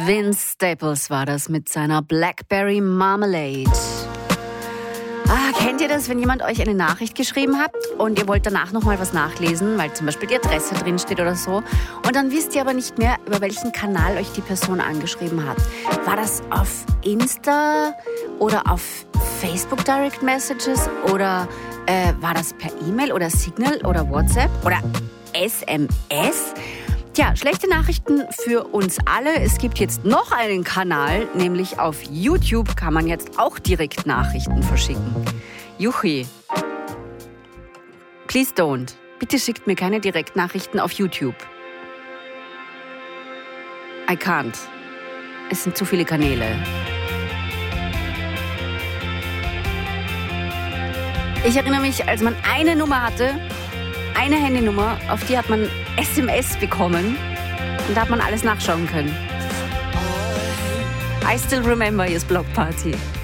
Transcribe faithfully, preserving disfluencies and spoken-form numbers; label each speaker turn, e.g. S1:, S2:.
S1: Vince Staples war das mit seiner Blackberry Marmalade. Ah, kennt ihr das, wenn jemand euch eine Nachricht geschrieben hat und ihr wollt danach nochmal was nachlesen, weil zum Beispiel die Adresse drinsteht oder so, und dann wisst ihr aber nicht mehr, über welchen Kanal euch die Person angeschrieben hat. War das auf Insta oder auf Facebook Direct Messages oder äh, war das per E-Mail oder Signal oder WhatsApp oder S M S? Tja, schlechte Nachrichten für uns alle. Es gibt jetzt noch einen Kanal, nämlich auf YouTube kann man jetzt auch direkt Nachrichten verschicken. Juchi, please don't. Bitte schickt mir keine Direktnachrichten auf YouTube. I can't. Es sind zu viele Kanäle. Ich erinnere mich, als man eine Nummer hatte, eine Handynummer, auf die hat man S M S bekommen und da hat man alles nachschauen können. I still remember his Block Party.